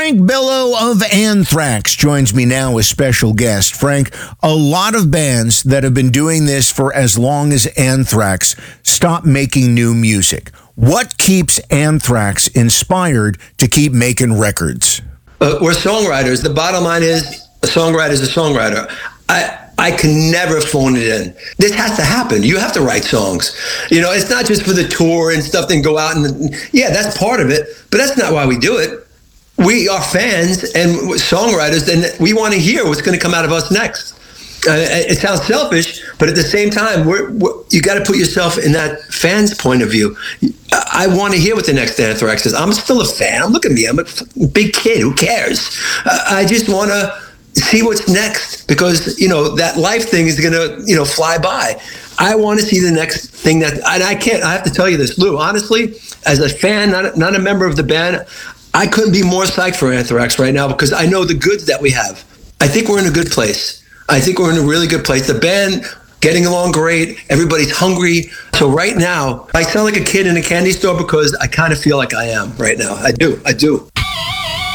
Frank Bello of Anthrax joins me now as special guest. Frank, a lot of bands that have been doing this for as long as Anthrax stop making new music. What keeps Anthrax inspired to keep making records? We're songwriters. The bottom line is a songwriter is a songwriter. I can never phone it in. This has to happen. You have to write songs. You know, it's not just for the tour and stuff, then go out and, yeah, that's part of it, but that's not why we do it. We are fans and songwriters, and we want to hear what's going to come out of us next. It sounds selfish, but at the same time, you got to put yourself in that fan's point of view. I want to hear what the next Anthrax is. I'm still a fan. Look at me. I'm a big kid. Who cares? I just want to see what's next, because, you know, that life thing is going to, you know, fly by. I want to see the next thing that, and I have to tell you this, Lou, honestly, as a fan, not a member of the band, I couldn't be more psyched for Anthrax right now, because I know the goods that we have. I think we're in a good place. I think we're in a really good place. The band getting along great. Everybody's hungry. So right now, I sound like a kid in a candy store, because I kind of feel like I am right now. I do.